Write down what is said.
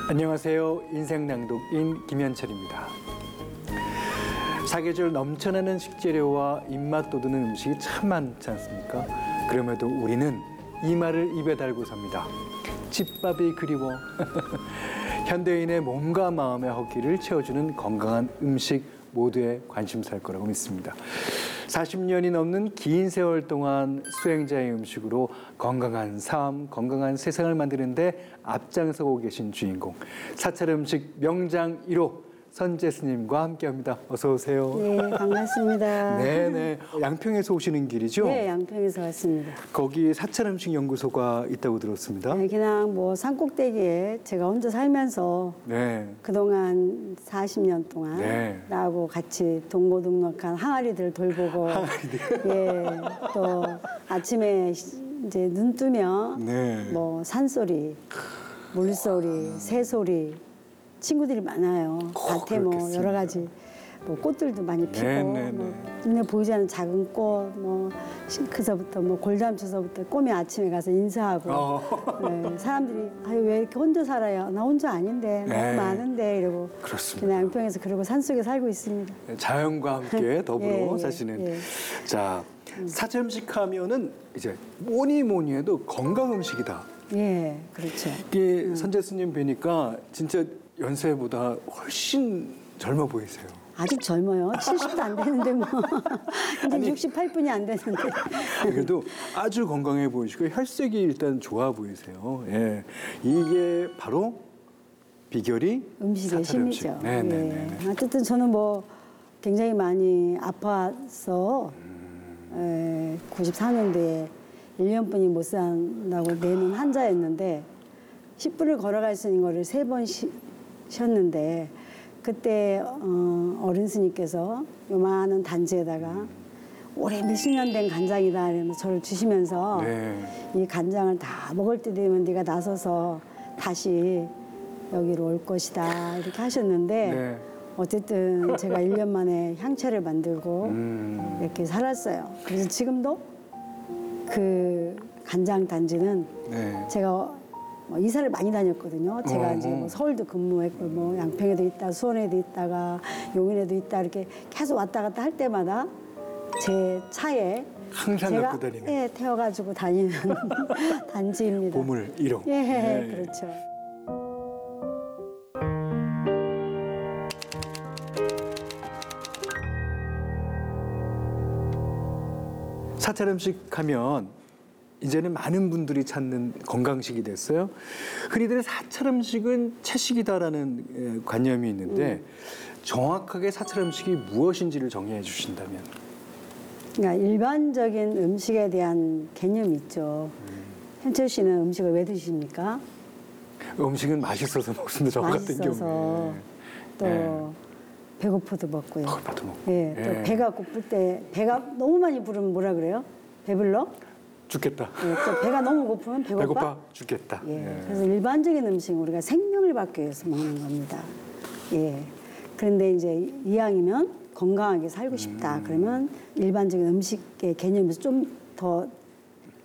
안녕하세요. 인생낭독인 김현철입니다. 사계절 넘쳐나는 식재료와 입맛 돋우는 음식이 참 많지 않습니까? 그럼에도 우리는 이 말을 입에 달고 삽니다. 집밥이 그리워. 현대인의 몸과 마음의 허기를 채워주는 건강한 음식 모두의 관심사일 거라고 믿습니다. 40년이 넘는 긴 세월 동안 수행자의 음식으로 건강한 삶, 건강한 세상을 만드는데 앞장서고 계신 주인공, 사찰 음식 명장 1호 선재 스님과 함께합니다. 어서 오세요. 네, 반갑습니다. 네네. 양평에서 오시는 길이죠? 네, 양평에서 왔습니다. 거기 사찰 음식 연구소가 있다고 들었습니다. 네, 그냥 뭐 산꼭대기에 제가 혼자 살면서 네. 그동안 40년 동안 네. 나하고 같이 동고동락한 항아리들 돌보고 예, 또 아침에 이제 눈 뜨면 네. 뭐 산소리, 물소리, 새소리 친구들이 많아요. 밭에 뭐 그렇겠습니다. 여러 가지 뭐 꽃들도 많이 피고 뭐 눈에 보이지 않는 작은 꽃, 뭐 싱크서부터 뭐 골담초서부터 꼬미 아침에 가서 인사하고 네, 사람들이 아유 왜 이렇게 혼자 살아요? 나 혼자 아닌데 너무 많은데 이러고 그렇습니다. 그냥 양평에서 그러고 산속에 살고 있습니다. 자연과 함께 더불어 예, 사시는. 예. 자, 사찰 음식 하면은 이제 뭐니 해도 건강 음식이다. 예, 그렇죠. 이게 선재 스님 뵈니까 진짜 연세보다 훨씬 젊어 보이세요. 아직 젊어요. 70도 안 되는데 뭐 이제 아니, 68분이 안 되는데. 그래도 아주 건강해 보이시고 혈색이 일단 좋아 보이세요. 예, 이게 바로 비결이 음식의 사찰 음식. 힘이죠. 네네네. 예. 어쨌든 저는 뭐 굉장히 많이 아파서 94년도에 1년뿐이 못 산다고 내는 환자였는데 10분을 걸어갈 수 있는 거를 3번 쉬었는데 그때 어른 스님께서 요만한 단지에다가 올해 몇십 년 된 간장이다 이러면서 저를 주시면서 이 간장을 다 먹을 때 되면 네가 나서서 다시 여기로 올 것이다 이렇게 하셨는데 어쨌든 제가 1년 만에 향채를 만들고 이렇게 살았어요. 그래서 지금도 그 간장 단지는 제가 뭐 이사를 많이 다녔거든요. 제가 이제 뭐 서울도 근무했고 뭐 양평에도 있다, 수원에도 있다가 용인에도 있다 이렇게 계속 왔다 갔다 할 때마다 제 차에 항상 제가 갖고 다니는. 예, 태워가지고 다니는 단지입니다. 보물 1호. 예, 네. 그렇죠. 사찰 음식 하면 이제는 많은 분들이 찾는 건강식이 됐어요. 흔히들 사찰 음식은 채식이다라는 관념이 있는데 정확하게 사찰 음식이 무엇인지를 정리해 주신다면. 그러니까 일반적인 음식에 대한 개념이 있죠. 현철 씨는 음식을 왜 드십니까? 음식은 맛있어서 먹습니다. 저 같은 맛있어서 경우에. 또 배고파도 먹고요. 밥도 먹고. 예, 또 배가 고플 때 배가 너무 많이 부르면 뭐라 그래요? 배불러? 죽겠다. 예, 또 배가 너무 고프면 배고파? 죽겠다. 예, 그래서 일반적인 음식은 우리가 생명을 받기 위해서 먹는 겁니다. 예. 그런데 이제 이왕이면 건강하게 살고 싶다. 그러면 일반적인 음식의 개념에서 좀 더